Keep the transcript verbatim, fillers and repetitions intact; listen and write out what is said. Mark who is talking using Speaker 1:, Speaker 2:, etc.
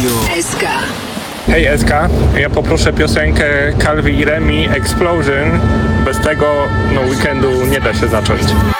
Speaker 1: Radio S K.
Speaker 2: Hej S K, ja poproszę piosenkę Calvi i Remi Explosion. Bez tego no weekendu nie da się zacząć.